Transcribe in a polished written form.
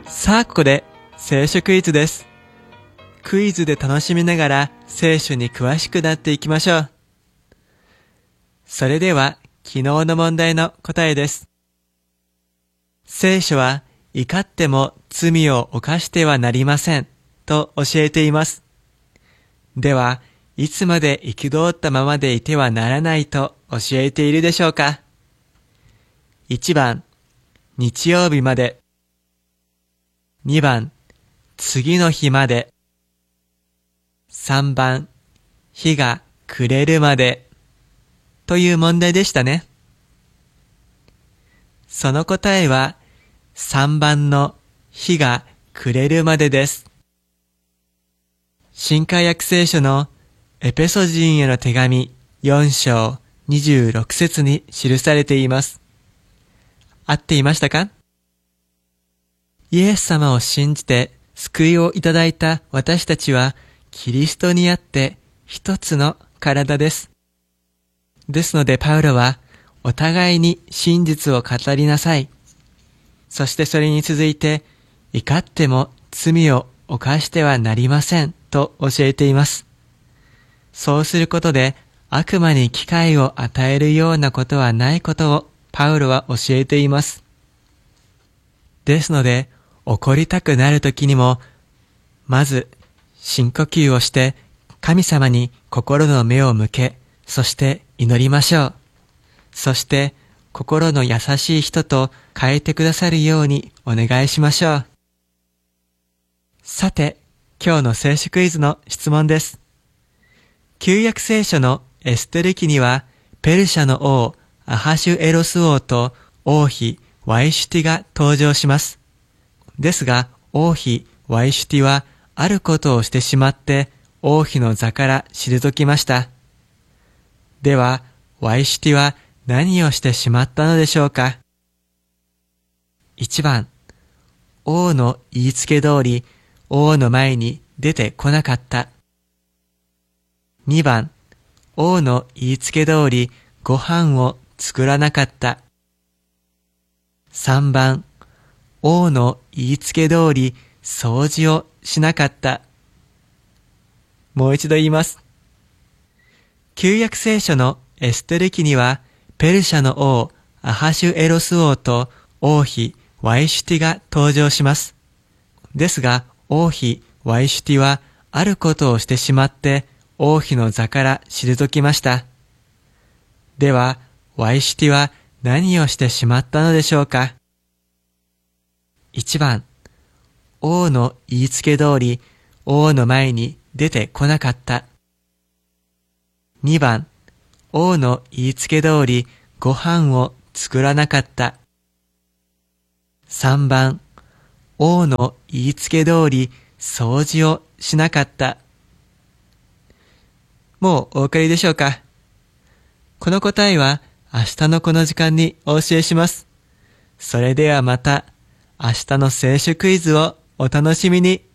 さあここで聖書クイズです。クイズで楽しみながら聖書に詳しくなっていきましょう。それでは昨日の問題の答えです。聖書は怒っても罪を犯してはなりませんと教えています。では、いつまで憤ったままでいてはならないと教えているでしょうか。1番、日曜日まで。2番、次の日まで。3番、日が暮れるまで。という問題でしたね。その答えは3番の日が暮れるまでです。新海訳聖書のエペソ人への手紙4章26節に記されています。合っていましたか？イエス様を信じて救いをいただいた私たちはキリストにあって一つの体です。ですのでパウロはお互いに真実を語りなさい。そしてそれに続いて怒っても罪を犯してはなりませんと教えています。そうすることで悪魔に機会を与えるようなことはないことをパウロは教えています。ですので怒りたくなるときにもまず深呼吸をして神様に心の目を向け、そして祈りましょう。そして心の優しい人と変えてくださるようにお願いしましょう。さて、今日の聖書クイズの質問です。旧約聖書のエステル記にはペルシャの王アハシュエロス王と王妃ワイシュティが登場します。ですが王妃ワイシュティはあることをしてしまって王妃の座から退きました。ではワイシュティは何をしてしまったのでしょうか。1番、王の言いつけ通り王の前に出てこなかった。2番、王の言いつけ通りご飯を作らなかった。3番、王の言いつけ通り掃除をしなかった。もう一度言います。旧約聖書のエステル記にはペルシャの王アハシュエロス王と王妃ワイシュティが登場します。ですが王妃ワイシュティはあることをしてしまって王妃の座から退きました。ではワイシュティは何をしてしまったのでしょうか。1番、王の言いつけ通り王の前に出てこなかった。2番、王の言いつけ通りご飯を作らなかった。3番、王の言いつけ通り掃除をしなかった。もうお分かりでしょうか。この答えは明日のこの時間にお教えします。それではまた明日の聖書クイズをお楽しみに。